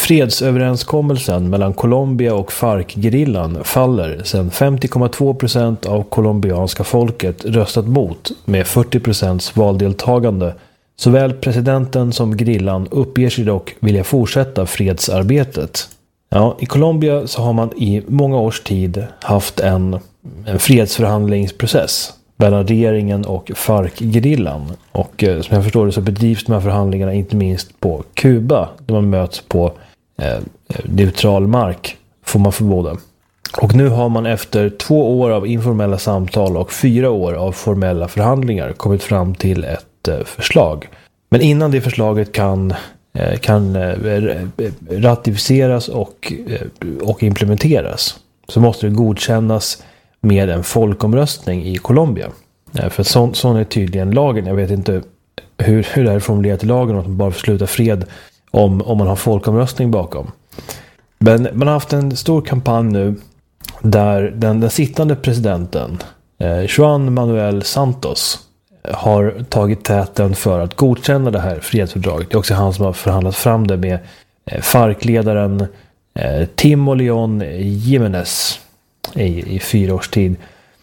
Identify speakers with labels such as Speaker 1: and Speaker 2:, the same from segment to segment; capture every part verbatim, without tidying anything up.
Speaker 1: fredsöverenskommelsen mellan Colombia och FARC-gerillan faller sedan femtio komma två procent av colombianska folket röstat mot med fyrtio procent valdeltagande. Såväl presidenten som gerillan uppger sig dock vilja fortsätta fredsarbetet. Ja, i Colombia så har man i många års tid haft en, en fredsförhandlingsprocess mellan regeringen och FARC-gerillan. Och eh, som jag förstår det så bedrivs de här förhandlingarna inte minst på Kuba, där man möts på eh, neutral mark, får man förmoda. Och nu har man efter två år av informella samtal och fyra år av formella förhandlingar kommit fram till ett eh, förslag. Men innan det förslaget kan, eh, kan eh, ratificeras och, eh, och implementeras så måste det godkännas med en folkomröstning i Colombia. För sån, sån är tydligen lagen. Jag vet inte hur, hur det är formulerat i lagen att man bara får sluta fred om, om man har folkomröstning bakom. Men man har haft en stor kampanj nu där den, den sittande presidenten eh, Juan Manuel Santos har tagit täten för att godkänna det här fredsfördraget. Det är också han som har förhandlat fram det med eh, FARC-ledaren eh, Timo León Jiménez I, i fyra års tid.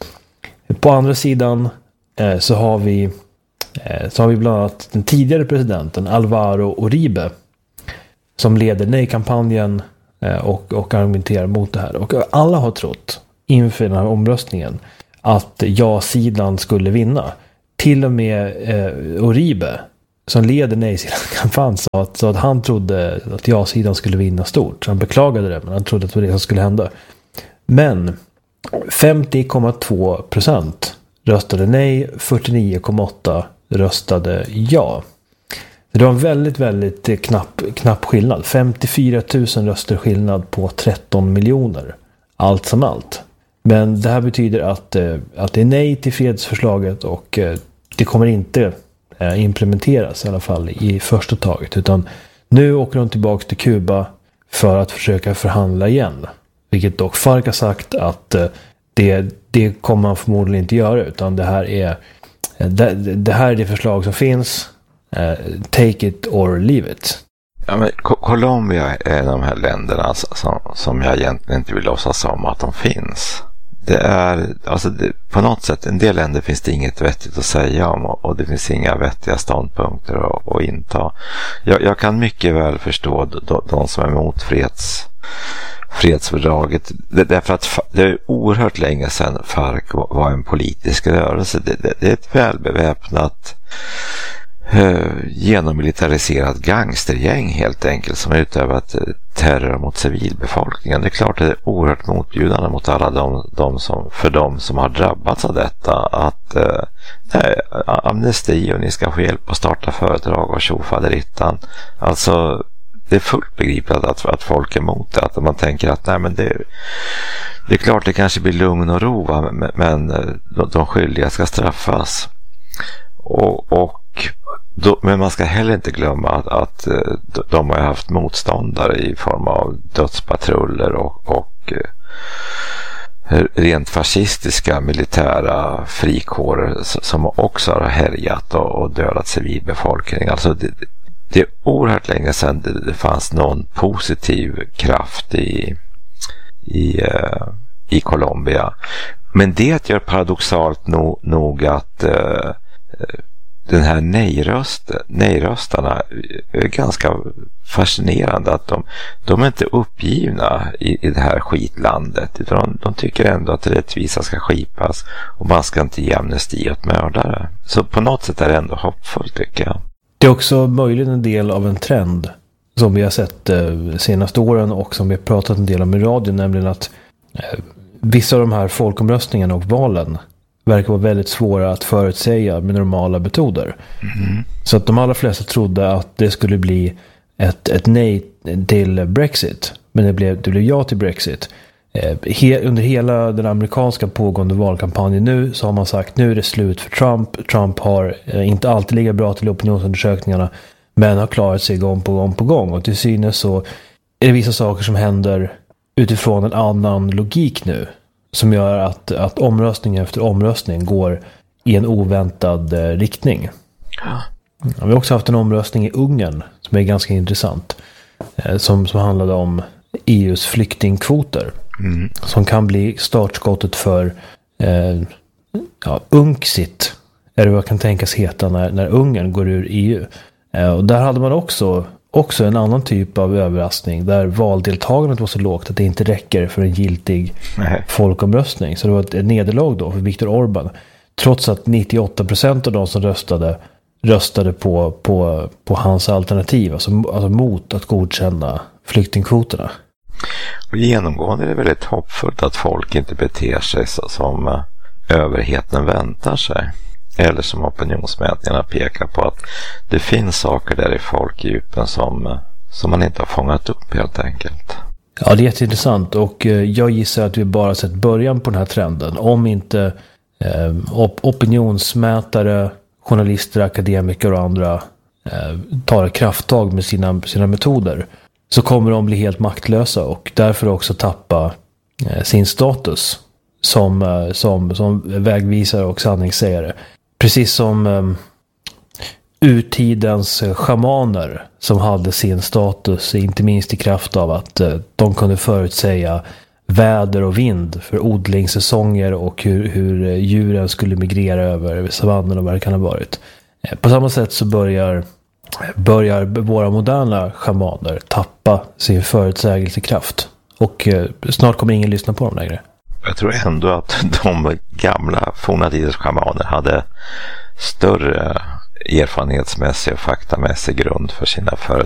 Speaker 1: På andra sidan eh, så har vi eh, så har vi bland annat den tidigare presidenten Alvaro Uribe som leder nej-kampanjen eh, och, och argumenterar mot det här. Och alla har trott inför den här omröstningen att ja-sidan skulle vinna. Till och med eh, Uribe som leder nej-sidan-kampanjen sa att, så att han trodde att ja-sidan skulle vinna stort. Så han beklagade det, men han trodde att det var det som skulle hända. Men femtio komma två procent röstade nej, fyrtionio komma åtta röstade ja. Det var en väldigt, väldigt knapp, knapp skillnad. femtiofyra tusen röster skillnad på tretton miljoner. Allt som allt. Men det här betyder att, att det är nej till fredsförslaget och det kommer inte implementeras i alla fall i första taget. Utan nu åker de tillbaka till Kuba för att försöka förhandla igen. Vilket dock FARC har sagt att det, det kommer man förmodligen inte göra, utan det här är det, det här är det förslag som finns. Uh, take it or leave it.
Speaker 2: Ja, men Colombia är de här länderna som, som jag egentligen inte vill låtsas om att de finns. Det är, alltså det, på något sätt, en del länder finns det inget vettigt att säga om och, och det finns inga vettiga ståndpunkter att, att inta. Jag, jag kan mycket väl förstå de, de som är emot freds fredsfördraget, därför att det är oerhört länge sedan FARC var en politisk rörelse. Det, det, det är ett välbeväpnat eh, genommilitariserat gangstergäng helt enkelt som har utövat terror mot civilbefolkningen. Det är klart att det är oerhört motbjudande mot alla de, de som, för de som har drabbats av detta att eh, nej, amnesti och ni ska få hjälp att starta företag och tjofaderittan. Alltså det är fullt begripligt att, att folk är emot det. Att man tänker att nej, men det, det är klart det kanske blir lugn och ro, va? men, men de, de skyldiga ska straffas. Och, och då, men man ska heller inte glömma att, att de har haft motståndare i form av dödspatruller och, och rent fascistiska militära frikårer som också har härjat och, och dödat civilbefolkning. Alltså det, Det är oerhört länge sedan det, det fanns någon positiv kraft i, i, uh, i Colombia. Men det gör paradoxalt no, nog att uh, den här nejröst, nejröstarna är ganska fascinerande. Att de, de är inte uppgivna i, i det här skitlandet. Utan de, de tycker ändå att rättvisa ska skipas och man ska inte ge amnesti åt mördare. Så på något sätt är det ändå hoppfullt, tycker jag.
Speaker 1: Det är också möjligen en del av en trend som vi har sett de senaste åren och som vi har pratat en del om i radio, nämligen att eh, vissa av de här folkomröstningarna och valen verkar vara väldigt svåra att förutsäga med normala metoder. Mm. Så att de allra flesta trodde att det skulle bli ett, ett nej till Brexit, men det blev, det blev ja till Brexit. Eh, he, under hela den amerikanska pågående valkampanjen nu så har man sagt nu är det slut för Trump. Trump har eh, inte alltid ligga bra till opinionsundersökningarna, men har klarat sig gång på gång på gång. Och till synes så är det vissa saker som händer utifrån en annan logik nu som gör att, att omröstning efter omröstning går i en oväntad eh, riktning. Ja. Vi har också haft en omröstning i Ungern som är ganska intressant. eh, som, som handlade om E U:s flyktingkvoter. Mm. Som kan bli startskottet för eh, ja, Unksit, är det vad kan tänkas heta när, när Ungern går ur E U. Eh, och där hade man också, också en annan typ av överraskning där valdeltagandet var så lågt att det inte räcker för en giltig Nej. folkomröstning. Så det var ett, ett nederlag då för Viktor Orbán. Trots att nittioåtta procent av de som röstade röstade på, på, på hans alternativ, alltså, alltså mot att godkänna flyktingkvoterna.
Speaker 2: Och genomgående är det väldigt hoppfullt att folk inte beter sig så som uh, överheten väntar sig. Eller som opinionsmätningarna pekar på, att det finns saker där i folkdjupen som, uh, som man inte har fångat upp helt enkelt.
Speaker 1: Ja, det är jätteintressant, och uh, jag gissar att vi bara sett början på den här trenden. Om inte uh, op- opinionsmätare, journalister, akademiker och andra uh, tar krafttag med sina, sina metoder, så kommer de bli helt maktlösa och därför också tappa eh, sin status som, eh, som, som vägvisare och sanningssägare. Precis som eh, urtidens schamaner som hade sin status, inte minst i kraft av att eh, de kunde förutsäga väder och vind för odlingssäsonger och hur, hur djuren skulle migrera över savannen och vad det kan ha varit. Eh, på samma sätt så börjar börjar våra moderna schamaner tappa sin förutsägelsekraft. Och eh, snart kommer ingen lyssna på dem längre.
Speaker 2: Jag tror ändå att de gamla forna tiders schamaner hade större erfarenhetsmässig och faktamässig grund för sina för